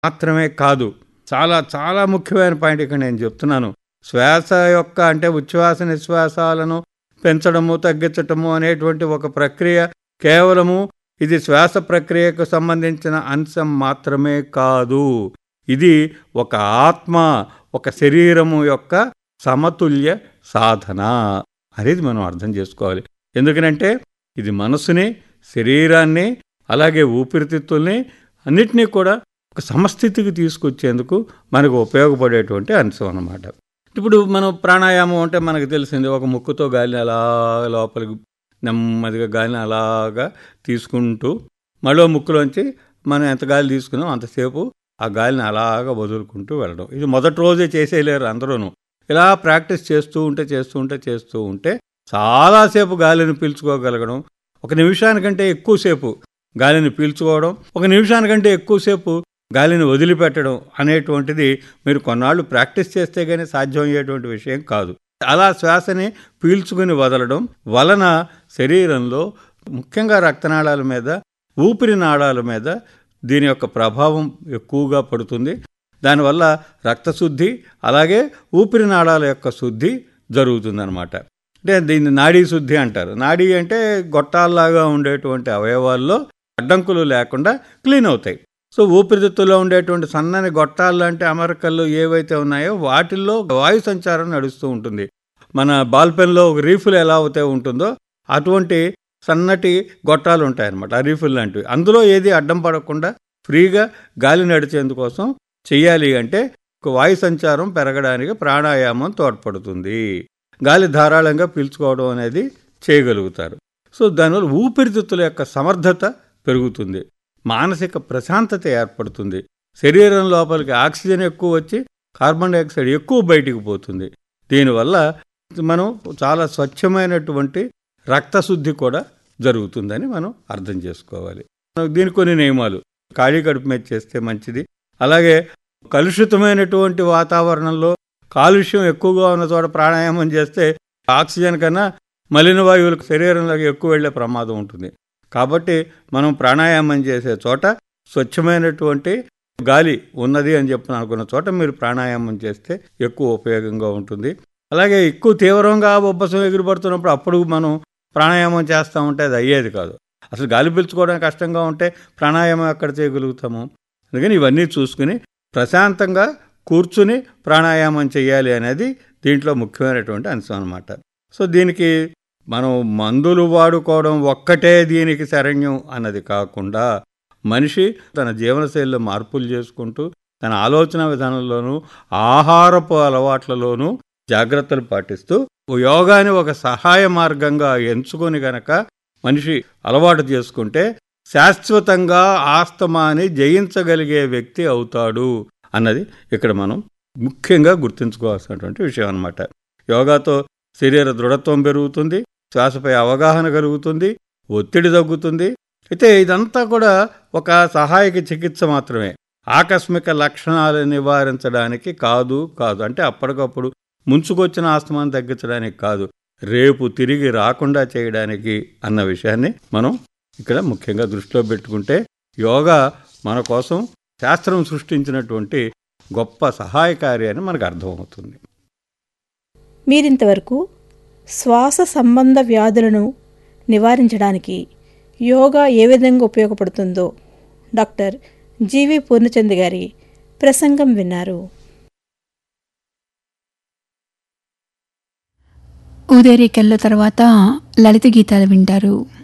మాత్రమే కాదు, చాలా చాలా ముఖ్యమైన పాయింట్ ఇక్కడ నేను చెప్తున్నాను. శ్వాస యొక్క అంటే ఉచ్ఛ్వాస నిశ్వాసాలను పెంచడము తగ్గించటము అనేటువంటి ఒక ప్రక్రియ కేవలము ఇది శ్వాస ప్రక్రియకు సంబంధించిన అంశం మాత్రమే కాదు. ఇది ఒక ఆత్మ, ఒక శరీరము యొక్క సమతుల్య సాధన అనేది మనం అర్థం చేసుకోవాలి. ఎందుకనంటే ఇది మనసుని, శరీరాన్ని, అలాగే ఊపిరితిత్తుల్ని అన్నిటినీ కూడా ఒక సమస్థితికి తీసుకొచ్చేందుకు మనకు ఉపయోగపడేటువంటి అంశం అన్నమాట. ఇప్పుడు మనం ప్రాణాయామం అంటే మనకు తెలిసింది, ఒక ముక్కుతో గాలిని అలా లోపలికి నెమ్మదిగా గాలిని అలాగా తీసుకుంటూ మళ్ళీ ముక్కులోంచి మనం ఎంత గాలి తీసుకున్నాం అంతసేపు ఆ గాలిని అలాగా వదులుకుంటూ వెళ్ళడం. ఇది మొదటి రోజే చేసేయలేరు అందరూను. ఇలా ప్రాక్టీస్ చేస్తూ ఉంటే చాలాసేపు గాలిని పీల్చుకోగలగడం, ఒక నిమిషానికంటే ఎక్కువసేపు గాలిని పీల్చుకోవడం, ఒక నిమిషానికంటే ఎక్కువసేపు గాలిని వదిలిపెట్టడం అనేటువంటిది మీరు కొన్నాళ్ళు ప్రాక్టీస్ చేస్తే కానీ సాధ్యం అయ్యేటువంటి విషయం కాదు. అలా శ్వాసని పీల్చుకుని వదలడం వలన శరీరంలో ముఖ్యంగా రక్తనాళాల మీద, ఊపిరి నాళాల మీద దీని యొక్క ప్రభావం ఎక్కువగా పడుతుంది. దానివల్ల రక్తశుద్ధి అలాగే ఊపిరి నాళాల యొక్క శుద్ధి జరుగుతుందన్నమాట. అంటే దీన్ని నాడీ శుద్ధి అంటారు. నాడీ అంటే గొట్టాల్లాగా ఉండేటువంటి అవయవాల్లో అడ్డంకులు లేకుండా క్లీన్ అవుతాయి. సో ఊపిరితిత్తుల్లో ఉండేటువంటి సన్నని గొట్టాలు లాంటి అమరికలు ఏవైతే ఉన్నాయో వాటిల్లో వాయు సంచారం నడుస్తూ ఉంటుంది. మన బాల్ పెన్లో ఒక రీఫిల్ ఎలా అయితే ఉంటుందో అటువంటి సన్నటి గొట్టాలు ఉంటాయన్నమాట, ఆ రీఫిల్ లాంటివి. అందులో ఏది అడ్డం పడకుండా ఫ్రీగా గాలి నడిచేందుకోసం చెయ్యాలి అంటే వాయు సంచారం పెరగడానికి ప్రాణాయామం తోడ్పడుతుంది. గాలి ధారాళంగా పీల్చుకోవడం అనేది చేయగలుగుతారు. సో దానివల్ల ఊపిరితిత్తుల యొక్క సమర్థత పెరుగుతుంది, మానసిక ప్రశాంతత ఏర్పడుతుంది, శరీరం లోపలికి ఆక్సిజన్ ఎక్కువ వచ్చి కార్బన్ డైఆక్సైడ్ ఎక్కువ బయటికి పోతుంది. దీనివల్ల మనం చాలా స్వచ్ఛమైనటువంటి రక్తశుద్ధి కూడా జరుగుతుందని మనం అర్థం చేసుకోవాలి. దీనికి కొన్ని నియమాలు, ఖాళీ కడుపు మీద చేస్తే మంచిది. అలాగే కలుషితమైనటువంటి వాతావరణంలో కాలుష్యం ఎక్కువగా ఉన్న చోట ప్రాణాయామం చేస్తే ఆక్సిజన్ కన్నా మలిన వాయువులకు శరీరంలోకి ఎక్కువ వెళ్లే ప్రమాదం ఉంటుంది. కాబట్టి మనం ప్రాణాయామం చేసే చోట స్వచ్ఛమైనటువంటి గాలి ఉన్నది అని చెప్పి అనుకున్న చోట మీరు ప్రాణాయామం చేస్తే ఎక్కువ ఉపయోగంగా ఉంటుంది. అలాగే ఎక్కువ తీవ్రంగా ఉబ్బసం ఎగిరిపడుతున్నప్పుడు అప్పుడు మనం ప్రాణాయామం చేస్తూ ఉంటే అది అయ్యేది కాదు. అసలు గాలి పీల్చుకోవడం కష్టంగా ఉంటే ప్రాణాయామం ఎక్కడ చేయగలుగుతాము? అందుకని ఇవన్నీ చూసుకుని ప్రశాంతంగా కూర్చుని ప్రాణాయామం చేయాలి అనేది దీంట్లో ముఖ్యమైనటువంటి అంశం అన్నమాట. సో దీనికి మనం మందులు వాడుకోవడం ఒక్కటే దీనికి శరణ్యం అన్నది కాకుండా మనిషి తన జీవనశైలిలో మార్పులు చేసుకుంటూ తన ఆలోచన విధానంలోనూ ఆహారపు అలవాట్లలోనూ జాగ్రత్తలు పాటిస్తూ యోగాని ఒక సహాయ మార్గంగా ఎంచుకొని గనక మనిషి అలవాటు చేసుకుంటే శాశ్వతంగా ఆస్తమాని జయించగలిగే వ్యక్తి అవుతాడు అన్నది ఇక్కడ మనం ముఖ్యంగా గుర్తుంచుకోవాల్సినటువంటి విషయం అన్నమాట. యోగాతో శరీర దృఢత్వం పెరుగుతుంది, శ్వాసపై అవగాహన కలుగుతుంది, ఒత్తిడి తగ్గుతుంది. అయితే ఇదంతా కూడా ఒక సహాయక చికిత్స మాత్రమే, ఆకస్మిక లక్షణాలు నివారించడానికి కాదు. అంటే అప్పటికప్పుడు ముంచుకొచ్చిన ఆస్తమాన్ని తగ్గించడానికి కాదు, రేపు తిరిగి రాకుండా చేయడానికి అన్న విషయాన్ని మనం ఇక్కడ ముఖ్యంగా దృష్టిలో పెట్టుకుంటే యోగా మన కోసం శాస్త్రం సృష్టించినటువంటి గొప్ప సహాయకారి అని మనకు అర్థమవుతుంది. మీరింతవరకు శ్వాస సంబంధ వ్యాధులను నివారించడానికి యోగా ఏ విధంగా ఉపయోగపడుతుందో డాక్టర్ జీవి పూర్ణచంద్ గారి ప్రసంగం విన్నారు. ఉదయరేఖల్లో తర్వాత లలిత గీతాలు వింటారు.